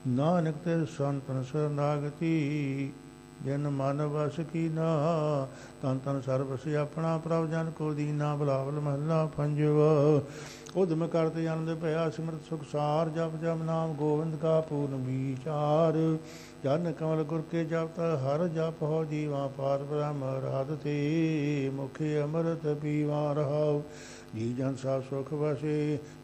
ਨਾਨਕ ਤੇ ਸੰਤਨ ਸਰਨਾਗਤੀ ਜਿਨ ਮਨ ਵਸ ਕੀਨਾ। ਤਨ ਤਨ ਸਰਬਸ ਆਪਣਾ ਪ੍ਰਭ ਜਨ ਕੋ ਦੀਨਾ। ਬਲਾਵਲ ਮਹੱਲਾ ਪੰਜਵਾ। ਉਦਮ ਕਰਤ ਜਨਮ ਭਇਆ ਸਿਮਰਤ ਸੁਖ ਸਾਰ। ਜਪ ਜਪ ਨਾਮ ਗੋਬਿੰਦ ਕਾ ਪੂਰਨ ਵਿਚਾਰ। ਜਨ ਕਮਲ ਗੁਰ ਕੇ ਜਪਤ ਹਰ ਜਪ ਹੋ ਜੀਵਾ। ਪਾਰ ਬ੍ਰਹਮ ਰਾਧ ਤੇ ਮੁਖੇ ਅੰਮ੍ਰਿਤ ਪੀਵਾ ਰਹਾਉ। ਜੀ ਜਨ ਸਾ ਸੁਖ ਵਸੇ